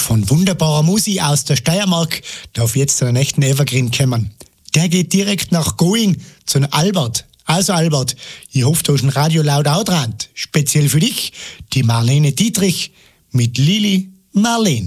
von wunderbarer Musik aus der Steiermark darf jetzt einen echten Evergreen kommen. Der geht direkt nach Going zu Albert. Also Albert, ich hoffe, du hast ein Radio laut auch dran. Speziell für dich, die Marlene Dietrich mit Lili Marleen.